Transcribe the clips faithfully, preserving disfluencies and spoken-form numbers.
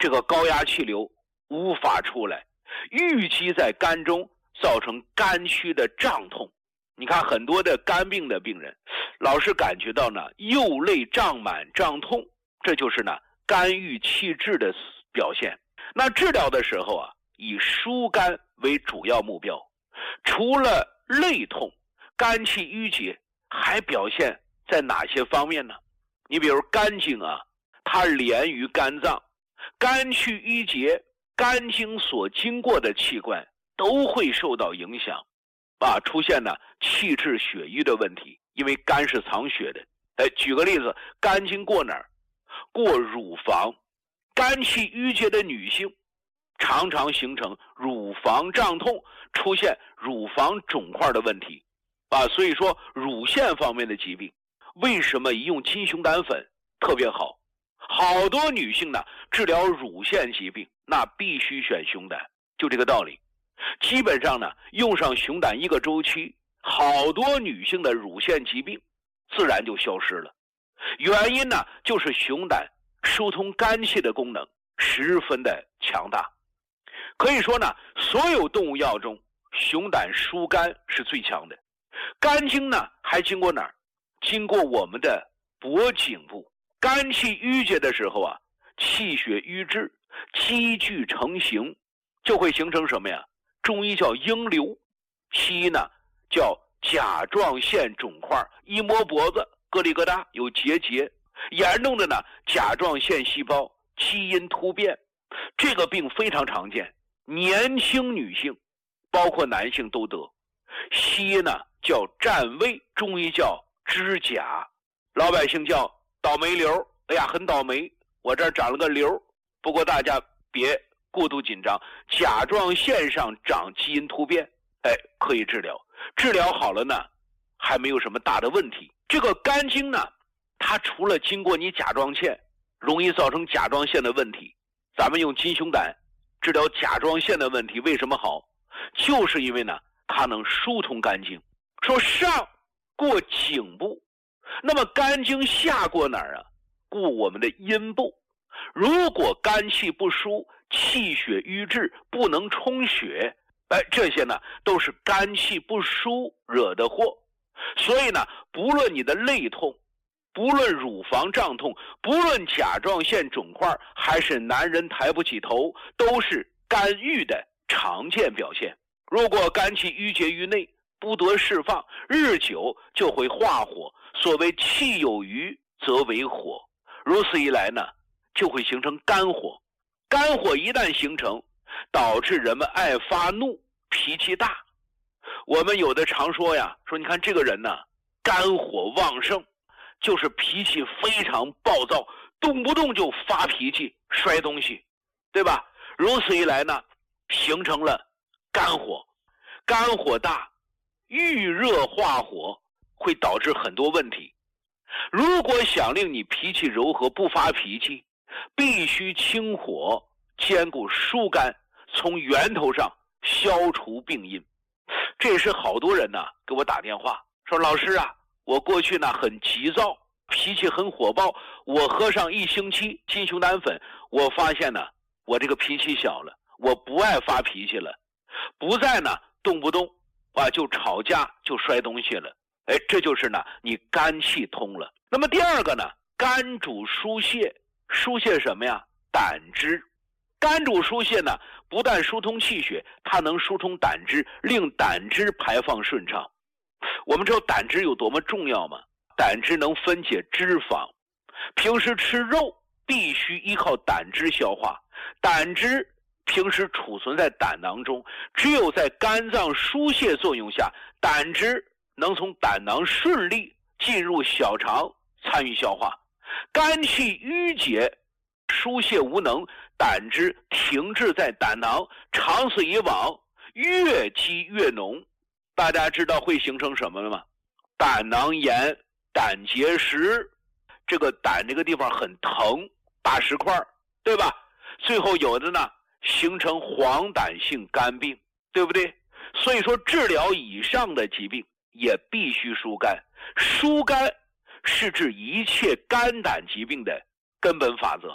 这个高压气流无法出来，淤积在肝中，造成肝区的胀痛。你看很多的肝病的病人老是感觉到呢右肋胀满胀痛，这就是呢肝郁气滞的表现。那治疗的时候啊，以疏肝为主要目标。除了肋痛、肝气郁结，还表现在哪些方面呢？你比如肝经啊，它连于肝脏，肝气郁结，肝经所经过的器官都会受到影响啊，出现呢气滞血瘀的问题，因为肝是藏血的。哎，举个例子，肝经过哪儿？过乳房。肝气郁结的女性常常形成乳房胀痛，出现乳房肿块的问题啊。所以说乳腺方面的疾病，为什么一用金熊胆粉特别好？好多女性呢治疗乳腺疾病，那必须选熊胆，就这个道理。基本上呢用上熊胆一个周期，好多女性的乳腺疾病自然就消失了。原因呢就是熊胆疏通肝气的功能十分的强大。可以说呢所有动物药中熊胆疏肝是最强的。肝经呢还经过哪儿？经过我们的脖颈部。肝气郁结的时候啊，气血瘀滞，积聚成形，就会形成什么呀？中医叫鹰瘤，西医呢叫甲状腺肿块，一摸脖子咯里咯哒有结节，严重的呢甲状腺细胞基因突变。这个病非常常见，年轻女性包括男性都得。西医呢叫占位，中医叫支甲，老百姓叫倒霉瘤。哎呀，很倒霉，我这儿长了个瘤。不过大家别过度紧张，甲状腺上长基因突变，哎，可以治疗。治疗好了呢还没有什么大的问题。这个肝经呢，它除了经过你甲状腺，容易造成甲状腺的问题。咱们用金熊胆治疗甲状腺的问题为什么好？就是因为呢它能疏通肝经。说上过颈部，那么肝经下过哪儿啊？过我们的阴部。如果肝气不疏，气血瘀滞，不能充血，哎，这些呢都是肝气不疏惹的祸。所以呢不论你的肋痛，不论乳房胀痛，不论甲状腺肿块，还是男人抬不起头，都是肝郁的常见表现。如果肝气郁结于内，不得释放，日久就会化火。所谓气有余则为火，如此一来呢就会形成肝火。肝火一旦形成，导致人们爱发怒，脾气大。我们有的常说呀，说你看这个人呢肝火旺盛，就是脾气非常暴躁，动不动就发脾气摔东西，对吧？如此一来呢形成了肝火。肝火大，遇热化火，会导致很多问题。如果想令你脾气柔和，不发脾气，必须清火，兼顾疏肝，从源头上消除病因。这也是好多人呢给我打电话说，老师啊，我过去呢很急躁，脾气很火爆，我喝上一星期金熊胆粉，我发现呢我这个脾气小了，我不爱发脾气了，不再呢动不动啊就吵架就摔东西了。哎，这就是呢你肝气通了。那么第二个呢，肝主疏泄，疏泄什么呀？胆汁。肝主疏泄呢，不但疏通气血，它能疏通胆汁，令胆汁排放顺畅。我们知道胆汁有多么重要吗？胆汁能分解脂肪，平时吃肉必须依靠胆汁消化，胆汁平时储存在胆囊中，只有在肝脏疏泄作用下，胆汁能从胆囊顺利进入小肠参与消化。肝气郁结，疏泄无能，胆汁停滞在胆囊，长此以往越积越浓。大家知道会形成什么了吗？胆囊炎、胆结石。这个胆这个地方很疼，大石块，对吧？最后有的呢形成黄疸性肝病，对不对？所以说治疗以上的疾病也必须疏肝。疏肝是治一切肝胆疾病的根本法则。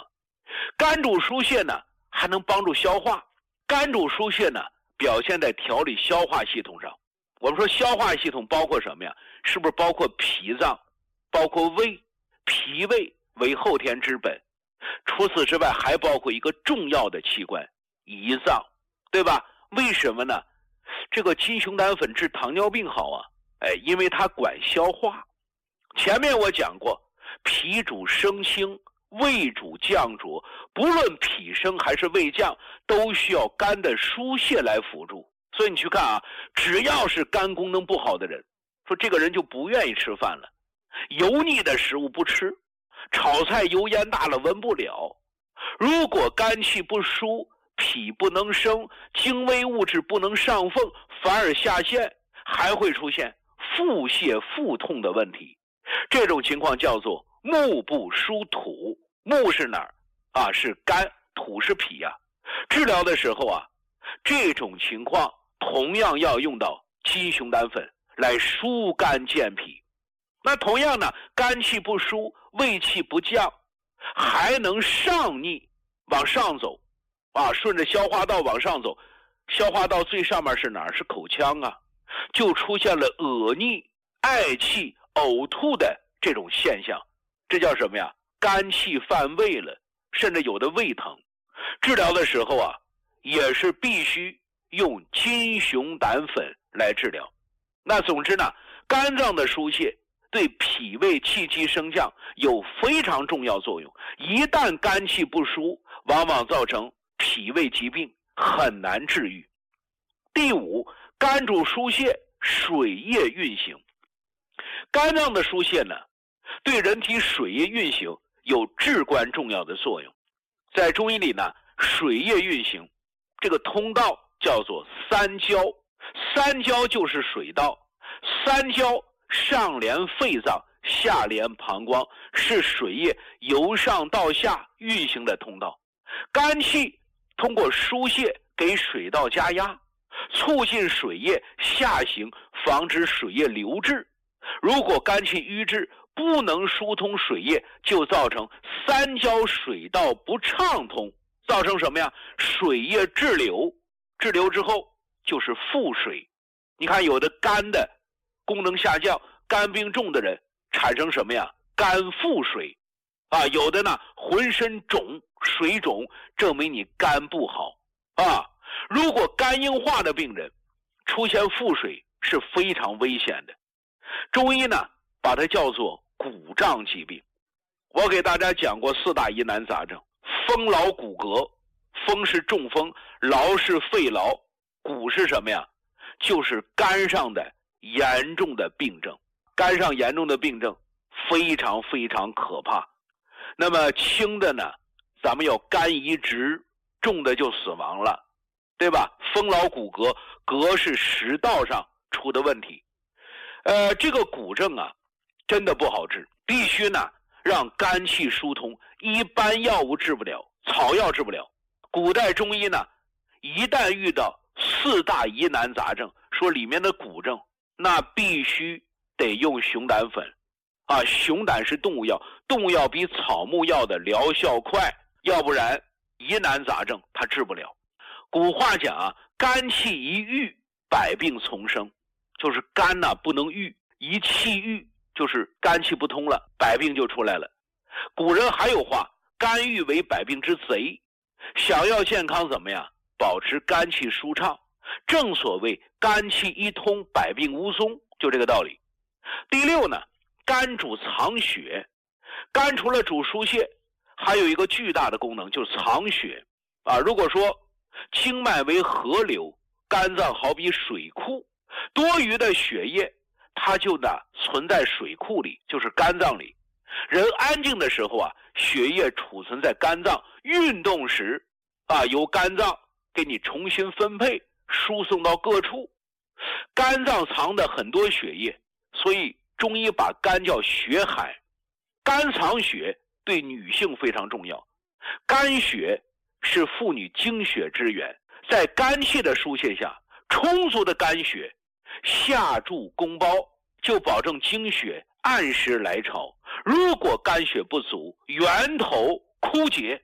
肝主疏泄呢，还能帮助消化。肝主疏泄呢，表现在调理消化系统上。我们说消化系统包括什么呀？是不是包括脾脏，包括胃？脾胃为后天之本。除此之外，还包括一个重要的器官，胰脏，对吧？为什么呢？这个金熊胆粉治糖尿病好啊，哎，因为它管消化。前面我讲过，脾主升清，胃主降浊，不论脾升还是胃降，都需要肝的疏泄来辅助。所以你去看啊，只要是肝功能不好的人，说这个人就不愿意吃饭了，油腻的食物不吃，炒菜油烟大了闻不了。如果肝气不疏，脾不能升，精微物质不能上奉，反而下陷，还会出现腹泻腹痛的问题。这种情况叫做目不疏土。目是哪儿啊？是肝，土是脾啊。治疗的时候啊，这种情况同样要用到金熊胆粉来疏肝健脾。那同样呢，肝气不疏，胃气不降，还能上逆往上走啊，顺着消化道往上走。消化道最上面是哪儿？是口腔啊，就出现了恶逆、嗳气、呕吐的这种现象。这叫什么呀？肝气犯胃了，甚至有的胃疼。治疗的时候啊，也是必须用金熊胆粉来治疗。那总之呢，肝脏的疏泄对脾胃气机升降有非常重要作用。一旦肝气不疏，往往造成脾胃疾病，很难治愈。第五，肝主疏泄，水液运行。肝脏的疏泄呢，对人体水液运行有至关重要的作用。在中医里呢，水液运行这个通道叫做三焦，三焦就是水道。三焦上连肺脏，下连膀胱，是水液由上到下运行的通道。肝气通过疏泄给水道加压，促进水液下行，防止水液流滞。如果肝气瘀滞，不能疏通水液，就造成三焦水道不畅通，造成什么呀？水液滞留，滞留之后就是腹水。你看有的肝的功能下降，肝病重的人产生什么呀？肝腹水啊，有的呢浑身肿，水肿，证明你肝不好啊。如果肝硬化的病人出现腹水是非常危险的。中医呢把它叫做骨胀疾病。我给大家讲过四大疑难杂症，风劳骨骼，风是中风，劳是肺劳，骨是什么呀？就是肝上的严重的病症。肝上严重的病症非常非常可怕。那么轻的呢，咱们要肝移植，重的就死亡了，对吧？风劳骨骼，骼是食道上出的问题。呃，这个骨症啊，真的不好治，必须呢让肝气疏通，一般药物治不了，草药治不了。古代中医呢，一旦遇到四大疑难杂症，说里面的骨症，那必须得用熊胆粉啊。熊胆是动物药，动物药比草木药的疗效快，要不然疑难杂症它治不了。古话讲啊，肝气一郁，百病丛生，就是肝呢、啊、不能郁，一气郁就是肝气不通了，百病就出来了。古人还有话，肝郁为百病之贼。想要健康怎么样？保持肝气舒畅，正所谓肝气一通，百病无踪，就这个道理。第六呢，肝主藏血。肝除了主疏泄，还有一个巨大的功能，就是藏血啊。如果说经脉为河流，肝脏好比水库，多余的血液它就呢存在水库里，就是肝脏里。人安静的时候啊，血液储存在肝脏，运动时啊，由肝脏给你重新分配，输送到各处。肝脏藏的很多血液，所以中医把肝叫血海。肝藏血对女性非常重要，肝血是妇女经血之源，在肝气的疏泄下，充足的肝血下注宫包，就保证经血按时来潮。如果肝血不足，源头枯竭，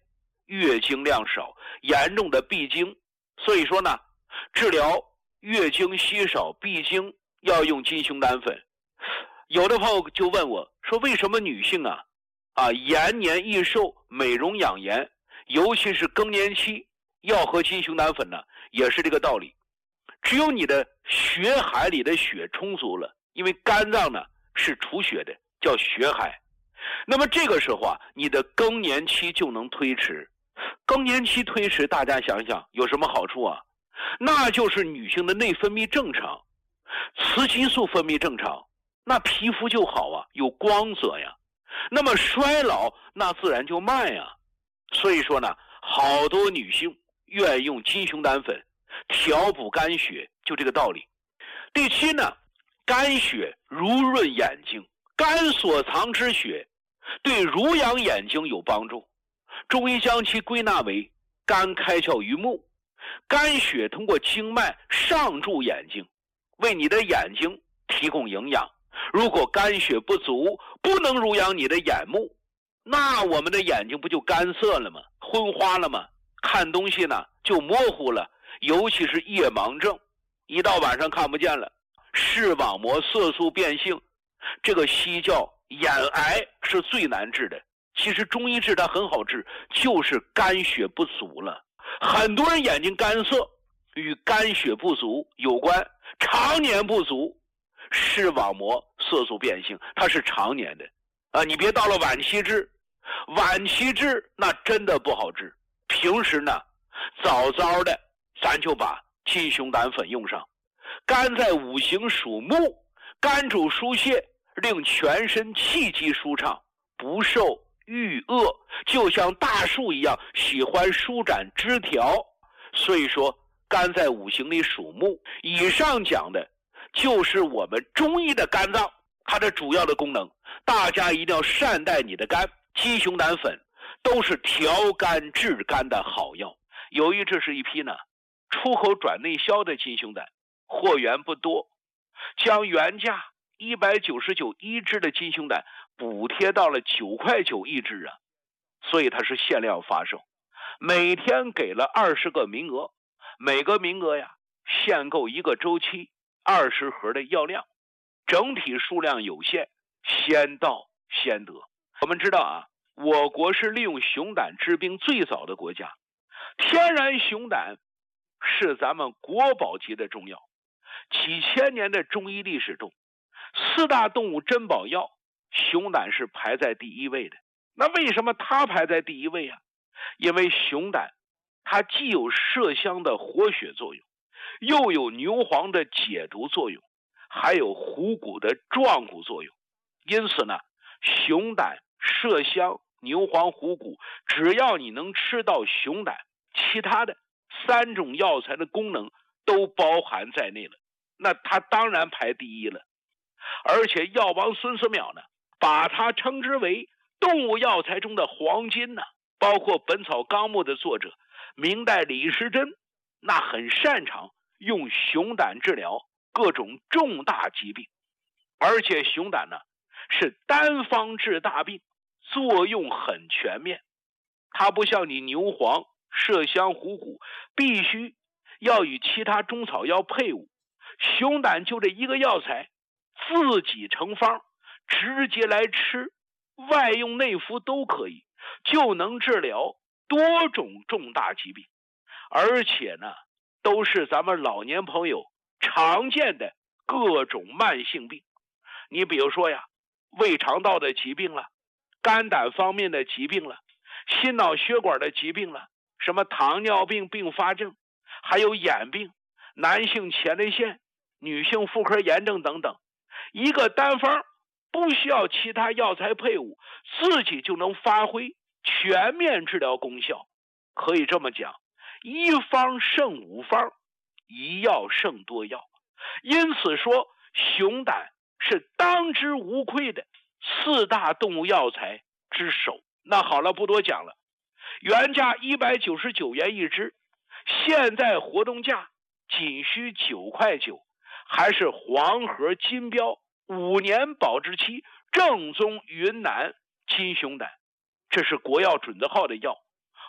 月经量少，严重的闭经。所以说呢，治疗月经稀少、闭经要用金熊胆粉。有的朋友就问我说，为什么女性啊啊延年益寿、美容养颜，尤其是更年期要喝金熊胆粉呢？也是这个道理。只有你的血海里的血充足了，因为肝脏呢是储血的，叫血海。那么这个时候啊，你的更年期就能推迟。更年期推迟，大家想想有什么好处啊？那就是女性的内分泌正常，雌激素分泌正常，那皮肤就好啊，有光泽呀。那么衰老那自然就慢呀。所以说呢，好多女性愿意用金熊胆粉调补肝血，就这个道理。第七呢，肝血濡润眼睛，肝所藏之血对濡养眼睛有帮助。中医将其归纳为肝开窍于目，肝血通过经脉上注眼睛，为你的眼睛提供营养。如果肝血不足，不能濡养你的眼目，那我们的眼睛不就干涩了吗？昏花了吗？看东西呢就模糊了，尤其是夜盲症，一到晚上看不见了。视网膜色素变性，这个西叫眼癌，是最难治的。其实中医治它很好治，就是肝血不足了。很多人眼睛干涩与肝血不足有关，常年不足，视网膜色素变性，它是常年的啊！你别到了晚期治，晚期治那真的不好治。平时呢，早早的咱就把金熊胆粉用上。肝在五行属木，肝主疏泄，令全身气机舒畅，不受郁恶，就像大树一样喜欢舒展枝条。所以说肝在五行里属木。以上讲的就是我们中医的肝脏，它的主要的功能。大家一定要善待你的肝，金熊胆粉都是调肝治肝的好药。由于这是一批呢出口转内销的金熊胆，货源不多，将原价一百九十九一支的金熊胆补贴到了九块九一支啊，所以它是限量发售，每天给了二十个名额，每个名额呀限购一个周期，二十盒的药量，整体数量有限，先到先得。我们知道啊，我国是利用熊胆治病最早的国家，天然熊胆是咱们国宝级的中药。几千年的中医历史中，四大动物珍宝药，熊胆是排在第一位的。那为什么它排在第一位啊？因为熊胆它既有麝香的活血作用，又有牛黄的解毒作用，还有虎骨的壮骨作用。因此呢，熊胆、麝香、牛黄、虎骨，只要你能吃到熊胆，其他的三种药材的功能都包含在内了，那它当然排第一了。而且药王孙思邈呢，把它称之为动物药材中的黄金呢。包括《本草纲目》的作者明代李时珍，那很擅长用熊胆治疗各种重大疾病。而且熊胆呢是单方治大病，作用很全面。它不像你牛黄、麝香、虎骨必须要与其他中草药配伍，熊胆就这一个药材自己成方，直接来吃，外用内服都可以，就能治疗多种重大疾病。而且呢都是咱们老年朋友常见的各种慢性病。你比如说呀，胃肠道的疾病了，肝胆方面的疾病了，心脑血管的疾病了，什么糖尿病并发症，还有眼病，男性前列腺，女性妇科炎症等等。一个单方不需要其他药材配伍，自己就能发挥全面治疗功效。可以这么讲，一方胜五方，一药胜多药。因此说熊胆是当之无愧的四大动物药材之首。那好了，不多讲了，原价一百九十九元一支，现在活动价仅需九块九，还是黄盒金标，五年保质期，正宗云南金熊胆，这是国药准字号的药。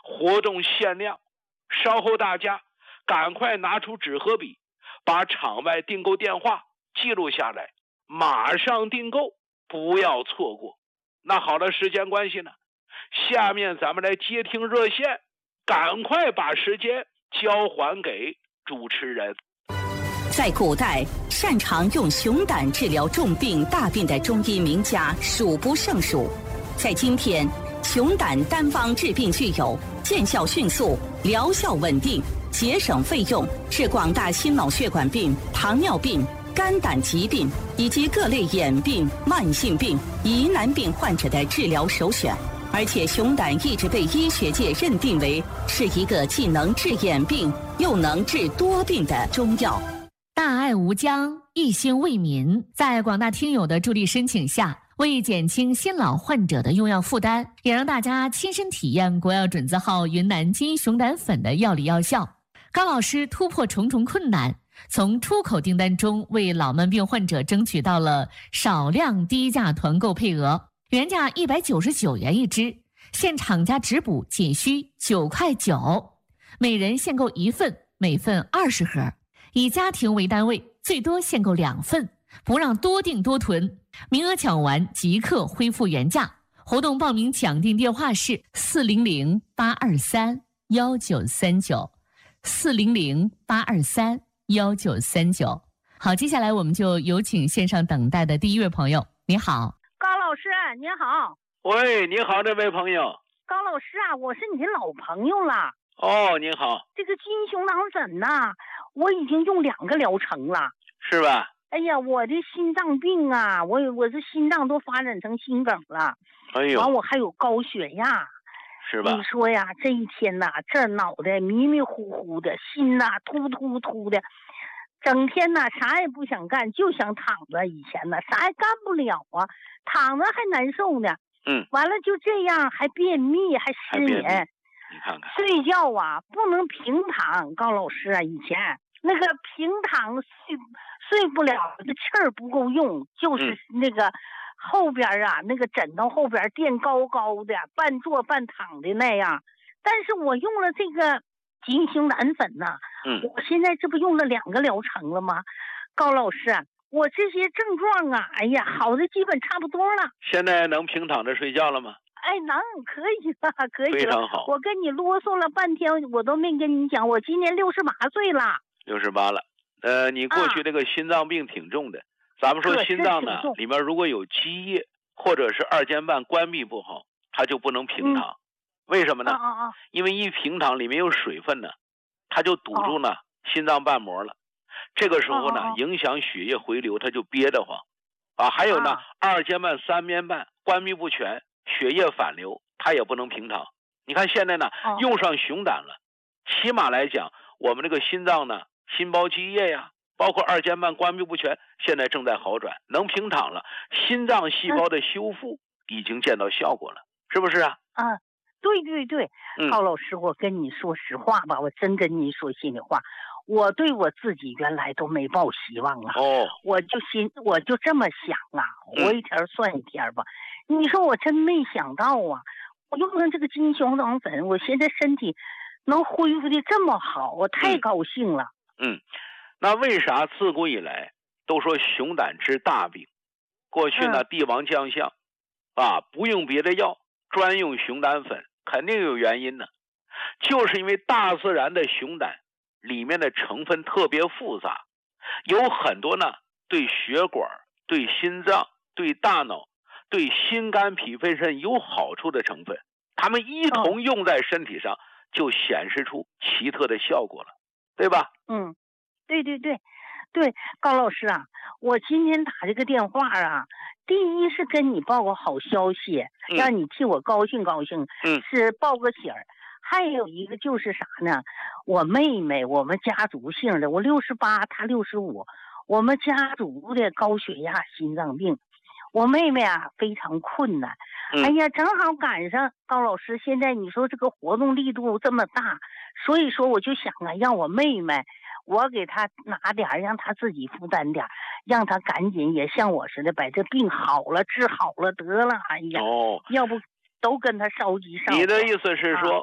活动限量，稍后大家赶快拿出纸和笔，把场外订购电话记录下来，马上订购，不要错过。那好了，时间关系呢，下面咱们来接听热线，赶快把时间交还给主持人。 在古代，擅长用熊胆治疗重病大病的中医名家数不胜数。在今天，熊胆单方治病具有见效迅速、疗效稳定、节省费用，是广大心脑血管病、糖尿病、肝胆疾病以及各类眼病、慢性病、疑难病患者的治疗首选。而且熊胆一直被医学界认定为是一个既能治眼病又能治多病的中药。 大爱无疆，一心为民，在广大听友的助力申请下，为减轻新老患者的用药负担，也让大家亲身体验国药准字号云南金熊胆粉的药理药效。高老师突破重重困难，从出口订单中为老慢病患者争取到了少量低价团购配额，原价一百九十九元一支，现厂家直补仅需九块九，每人限购一份，每份二十盒，以家庭为单位，最多限购两份，不让多订多囤，名额抢完即刻恢复原价。活动报名抢订电话是四零零八二三幺九三九，四零零八二三幺九三九。好，接下来我们就有请线上等待的第一位朋友。你好， 高老师，你好。 喂，你好，这位朋友。 高老师啊，我是你的老朋友了。 哦，您好。 这个金熊胆粉呐，我已经用两个疗程了。 是吧？ 哎呀，我的心脏病啊，我我这心脏都发展成心梗了。 哎呦， 完我还有高血压。 是吧？ 你说呀，这一天呐，这脑袋迷迷糊糊的，心呐突突突的，整天呐啥也不想干，就想躺着。以前呢啥也干不了啊，躺着还难受呢。 嗯， 完了就这样，还便秘，还失眠。 你看看， 睡觉啊不能平躺。高老师啊，以前那个平躺睡睡不了，这气儿不够用，就是那个。嗯后边啊，那个枕头后边垫高高的，半坐半躺的那样。但是我用了这个金熊胆粉呐、啊， 嗯， 我现在这不用了两个疗程了吗？高老师，我这些症状啊，哎呀，好的基本差不多了。 现在能平躺着睡觉了吗？ 哎，能，可以了，可以了。 非常好。 我跟你啰嗦了半天，我都没跟你讲，我今年六十八岁了。 六十八了，呃，你过去这个心脏病挺重的。啊，咱们说心脏呢，里面如果有积液或者是二尖瓣关闭不好，它就不能平躺。嗯、为什么呢？ 啊啊啊因为一平躺里面有水分呢，它就堵住呢、啊、心脏瓣膜了。这个时候呢，啊啊影响血液回流，它就憋得慌。啊，还有呢，啊、二尖瓣、三边瓣关闭不全，血液反流，它也不能平躺。你看现在呢，啊、用上熊胆了，起码来讲，我们这个心脏呢，心包积液呀。包括二尖瓣关闭不全，现在正在好转，能平躺了，心脏细胞的修复已经见到效果了，是不是啊？ 啊，对对对， 嗯、 高老师，我跟你说实话吧，我真跟你说心里话，我对我自己原来都没抱希望啊。 哦， 我就心我就这么想啊，活一天算一天吧。嗯、你说我真没想到啊，我用上这个金熊胆粉，我现在身体能恢复的这么好，我太高兴了。 嗯。嗯那为啥自古以来都说熊胆治大病？过去呢，帝王将相啊，不用别的药，专用熊胆粉，肯定有原因呢。就是因为大自然的熊胆里面的成分特别复杂，有很多呢对血管、对心脏、对大脑、对心肝脾肺肾有好处的成分，它们一同用在身体上，就显示出奇特的效果了，对吧？ 嗯。对对对，对，高老师啊，我今天打这个电话啊，第一是跟你报个好消息， 嗯、 让你替我高兴高兴， 嗯， 是报个喜儿。还有一个就是啥呢？我妹妹，我们家族姓的，我六十八，她六十五，我们家族的高血压、心脏病，我妹妹啊非常困难。 嗯、 哎呀，正好赶上高老师，现在你说这个活动力度这么大，所以说我就想啊，让我妹妹。我给他拿点，让他自己负担点，让他赶紧也像我似的把这病好了，治好了得了。哎呀， 哦， 要不都跟他烧急烧。 你的意思是说，啊、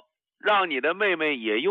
让你的妹妹也用